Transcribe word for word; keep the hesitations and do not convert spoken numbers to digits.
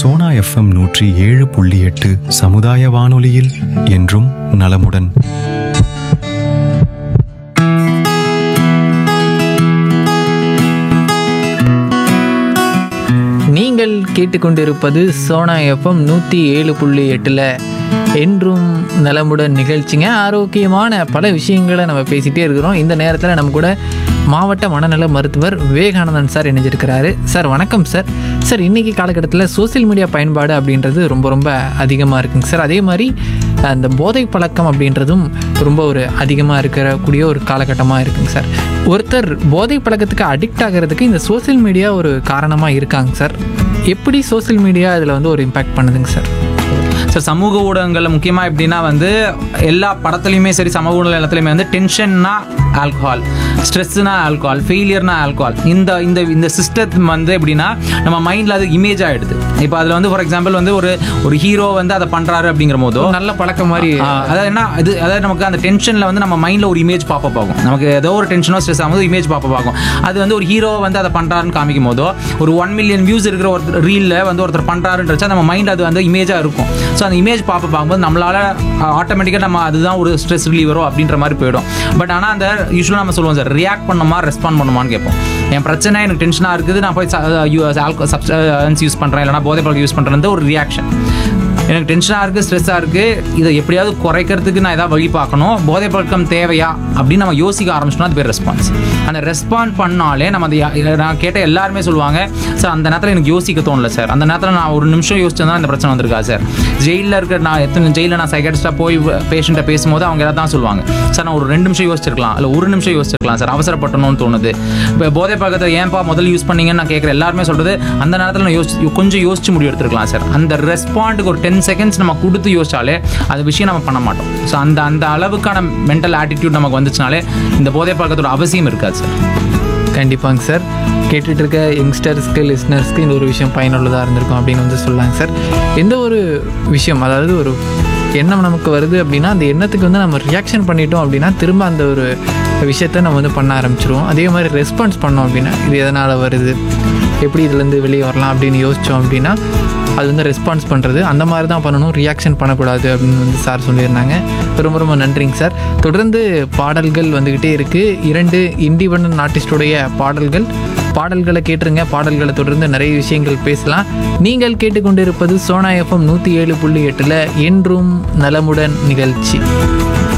Sona FM நூற்றி ஏழு புள்ளி எட்டு சமுதாய வானொலியில் என்றும் நலமுடன். நீங்கள் கேட்டுக்கொண்டிருப்பது சோனா எஃப்எம் நூற்றி ஏழு புள்ளி எட்டில் என்றும் நலமுடன் நிகழ்ச்சிங்க. ஆரோக்கியமான பல விஷயங்களை நம்ம பேசிகிட்டே இருக்கிறோம். இந்த நேரத்தில் நம்ம கூட மாவட்ட மனநல மருத்துவர் விவேகானந்தன் சார் இணைஞ்சிருக்கிறாரு. சார் வணக்கம் சார். சார் இன்றைக்கி காலகட்டத்தில் சோசியல் மீடியா பயன்பாடு அப்படின்றது ரொம்ப ரொம்ப அதிகமாக இருக்குங்க சார். அதே மாதிரி அந்த போதை பழக்கம் அப்படின்றதும் ரொம்ப ஒரு அதிகமாக இருக்கக்கூடிய ஒரு காலகட்டமாக இருக்குங்க சார். ஒருத்தர் போதை பழக்கத்துக்கு அடிக்ட் ஆகிறதுக்கு இந்த சோசியல் மீடியா ஒரு காரணமாக இருக்காங்க சார். எப்படி சோசியல் மீடியா இதில் வந்து ஒரு இம்பேக்ட் பண்ணுதுங்க சார்? சார் சமூக ஊடகங்களில் முக்கியமாக எப்படின்னா வந்து எல்லா படத்துலையுமே சரி சமூக ஊடகம் எல்லாத்துலேயுமே வந்து டென்ஷன்னா ஆல்கஹால், ஸ்ட்ரெஸ்னா ஆல்கஹால், ஃபெயிலியர்னா ஆல்கஹால், இந்த இந்த இந்த சிஸ்டம் வந்து எப்படின்னா நம்ம மைண்டில் அது இமேஜ் ஆகிடுது. இப்போ அதில் வந்து ஃபார் எக்ஸாம்பிள் வந்து ஒரு ஒரு ஹீரோ வந்து அதை பண்ணுறாரு அப்படிங்கிற போதோ நல்ல பழக்கம் மாதிரி அதாவது என்ன இது அதாவது நமக்கு அந்த டென்ஷனில் வந்து நம்ம மைண்டில் ஒரு இமேஜ் பாப்பப் ஆகும். நமக்கு ஏதோ ஒரு டென்ஷனோ ஸ்ட்ரெஸ் ஆகும்போது இமேஜ் பாப்பப் ஆகும். அது வந்து ஒரு ஹீரோ வந்து அதை பண்ணுறாருன்னு காமிக்கும் போதோ ஒரு ஒன் மில்லியன் வியூஸ் இருக்கிற ஒரு ரீலில் வந்து ஒருத்தர் பண்ணுறாருன்றச்சா நம்ம மைண்ட் அது வந்து இமேஜாக இருக்கும். ஸோ அந்த இமேஜ் பாப்பப் ஆகும்போது நம்மளால் ஆட்டோமேட்டிக்காக நம்ம அதுதான் ஒரு ஸ்ட்ரெஸ் ரிலீவரோ அப்படின்ற மாதிரி போயிடும். பட் ஆனால் அந்த யூஸ்வலாக நம்ம சொல்லுவோம் சார், ரியாக்ட் பண்ணுமா ரெஸ்பாண்ட் பண்ணுமான்னு கேட்போம். என் பிரச்சனை எனக்கு டென்ஷனாக இருக்குது, நான் போய் சப்ஸ்டன்ஸ் யூஸ் பண்ணுறேன் இல்லைனா போதை பழக்கம் யூஸ் பண்ணுறது ஒரு ரியாக்ஷன். எனக்கு டென்ஷனாக இருக்குது, ஸ்ட்ரெஸ்ஸாக இருக்குது, இதை எப்படியாவது குறைக்கிறதுக்கு நான் ஏதாவது வழி பார்க்கணும், போதை பழக்கம் தேவையா அப்படின்னு நம்ம யோசிக்க ஆரம்பிச்சோம்னா அது பேர் ரெஸ்பான்ஸ். அந்த ரெஸ்பாண்ட் பண்ணாலே நம்ம அதை நான் கேட்ட எல்லாருமே சொல்லுவாங்க, சார் அந்த நேரத்தில் எனக்கு யோசிக்க தோணல சார், அந்த நேரத்தில் நான் ஒரு நிமிஷம் யோசிச்சா இந்த பிரச்சனை வந்திருக்கா சார். ஜெயிலில் இருக்கிற நான் எத்தனை ஜெயிலில் நான் சைக்காட்ரிஸ்டாக போய் பேஷண்ட்டை பேசும்போது அவங்க எதாவது தான் சொல்லுவாங்க, சார் நான் ஒரு ரெண்டு நிமிஷம் யோசிச்சிருக்கலாம் இல்லை ஒரு நிமிஷம் யோசிச்சிருக்கலாம் சார், அவசரப்பட்டணும்னு தோணுது. இப்போ போதை பழக்கத்தை ஏன்பா முதல்ல யூஸ் பண்ணீங்கன்னு நான் கேட்குற எல்லாருமே சொல்கிறது, அந்த நேரத்தில் நான் யோசி கொஞ்சம் யோசிச்சு முடிவு எடுத்துருக்கலாம் சார். அந்த ரெஸ்பாண்டுக்கு ஒரு டென் செகண்ட்ஸ் நம்ம கொடுத்து யோசிச்சாலே அது விஷயம் நம்ம பண்ண மாட்டோம். ஸோ அந்த அந்த அளவுக்கான மென்டல் ஆட்டிடியூட் நமக்கு வந்துச்சுனாலே இந்த போதை பழக்கத்தோட அவசியம் இருக்காது சார். கண்டிப்பாங்க சார். கேட்டுட்டு இருக்க யங்ஸ்டர்ஸ்க்கு லிஸ்னர்ஸ்க்கு இந்த ஒரு விஷயம் பயனுள்ளதாக இருந்திருக்கும் அப்படின்னு வந்து சொல்லலாங்க சார். எந்த ஒரு விஷயம் அதாவது ஒரு எண்ணம் நமக்கு வருது அப்படின்னா அந்த எண்ணத்துக்கு வந்து நம்ம ரியாக்ஷன் பண்ணிட்டோம் அப்படின்னா திரும்ப அந்த ஒரு விஷயத்தை நம்ம வந்து பண்ண ஆரம்பிச்சிருவோம். அதே மாதிரி ரெஸ்பான்ஸ் பண்ணோம் அப்படின்னா இது எதனால் வருது, எப்படி இதுலேருந்து வெளியே வரலாம் அப்படின்னு யோசித்தோம் அப்படின்னா அது வந்து ரெஸ்பான்ஸ் பண்ணுறது அந்த மாதிரி தான் பண்ணணும், ரியாக்ஷன் பண்ணக்கூடாது அப்படின்னு வந்து சார் சொல்லியிருந்தாங்க. ரொம்ப ரொம்ப நன்றிங்க சார். தொடர்ந்து பாடல்கள் வந்துக்கிட்டே இருக்குது. இரண்டு இண்டிபெண்டன்ட் ஆர்டிஸ்டோடைய பாடல்கள் பாடல்களை கேட்டுருங்க. பாடல்களை தொடர்ந்து நிறைய விஷயங்கள் பேசலாம். நீங்கள் கேட்டுக்கொண்டிருப்பது சோனா எஃப்எம் நூற்றி ஏழு புள்ளி எட்டில் என்றும் நலமுடன் நிகழ்ச்சி.